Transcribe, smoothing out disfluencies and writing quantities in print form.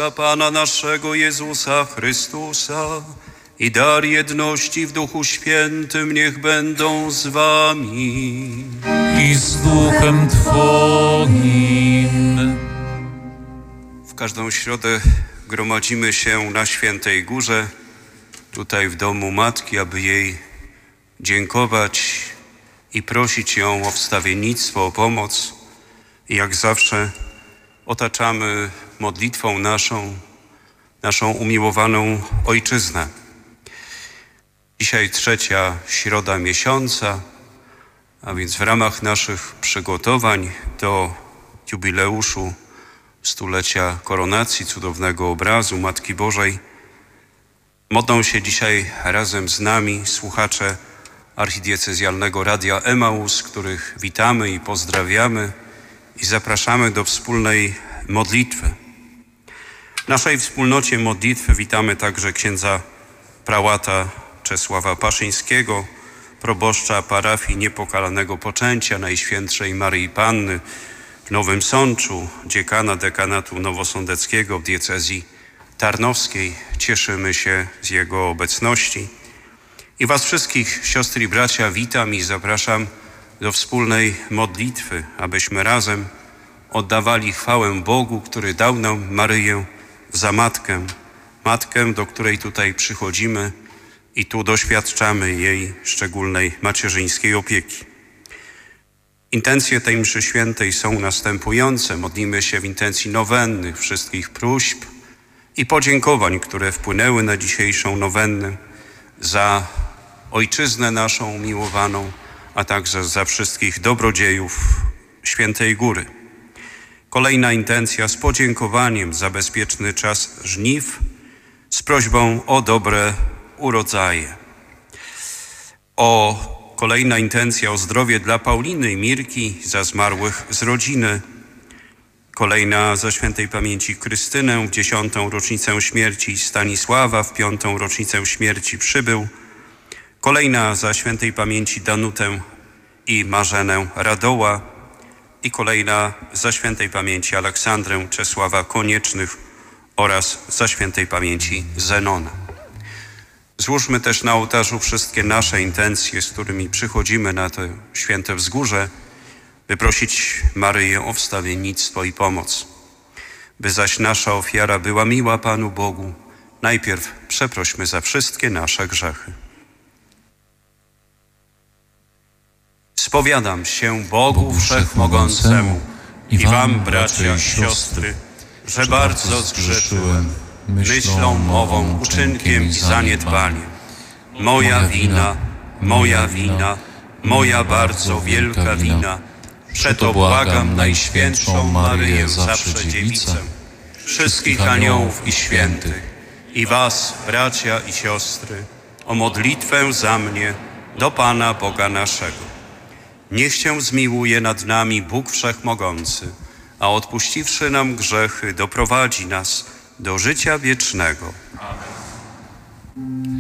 łaska Pana naszego Jezusa Chrystusa i dar jedności w Duchu Świętym niech będą z wami. I z duchem Twoim. W każdą środę gromadzimy się na Świętej Górze, tutaj w domu Matki, aby jej dziękować i prosić ją o wstawiennictwo, o pomoc. I jak zawsze otaczamy modlitwą naszą umiłowaną Ojczyznę. Dzisiaj trzecia środa miesiąca, a więc w ramach naszych przygotowań do jubileuszu stulecia koronacji cudownego obrazu Matki Bożej modlą się dzisiaj razem z nami słuchacze archidiecezjalnego Radia Emaus, których witamy i pozdrawiamy i zapraszamy do wspólnej modlitwy. W naszej wspólnocie modlitwy witamy także księdza prałata Czesława Paszyńskiego, proboszcza parafii Niepokalanego Poczęcia Najświętszej Maryi Panny w Nowym Sączu, dziekana dekanatu nowosądeckiego w diecezji tarnowskiej. Cieszymy się z jego obecności. I was wszystkich, siostry i bracia, witam i zapraszam do wspólnej modlitwy, abyśmy razem oddawali chwałę Bogu, który dał nam Maryję za matkę, do której tutaj przychodzimy i tu doświadczamy jej szczególnej macierzyńskiej opieki. Intencje tej mszy świętej są następujące. Modlimy się w intencji nowenny wszystkich próśb i podziękowań, które wpłynęły na dzisiejszą nowennę za Ojczyznę naszą umiłowaną, a także za wszystkich dobrodziejów Świętej Góry. Kolejna intencja z podziękowaniem za bezpieczny czas żniw, z prośbą o dobre urodzaje. Kolejna intencja o zdrowie dla Pauliny i Mirki, za zmarłych z rodziny. Kolejna za świętej pamięci Krystynę w 10. rocznicę śmierci, Stanisława w 5. rocznicę śmierci Przybył. Kolejna za świętej pamięci Danutę i Marzenę Radoła i kolejna za świętej pamięci Aleksandrę Czesława Koniecznych oraz za świętej pamięci Zenona. Złóżmy też na ołtarzu wszystkie nasze intencje, z którymi przychodzimy na to święte wzgórze, by prosić Maryję o wstawiennictwo i pomoc. By zaś nasza ofiara była miła Panu Bogu, najpierw przeprośmy za wszystkie nasze grzechy. Spowiadam się Bogu Wszechmogącemu i wam, bracia i siostry, że bardzo zgrzeszyłem myślą, mową, uczynkiem i zaniedbaniem. Moja wina, moja bardzo wielka wina. Przeto błagam Najświętszą Maryję Zawsze Dziewicę, wszystkich aniołów i świętych i was, bracia i siostry, o modlitwę za mnie do Pana Boga naszego. Niech się zmiłuje nad nami Bóg Wszechmogący, a odpuściwszy nam grzechy, doprowadzi nas do życia wiecznego. Amen.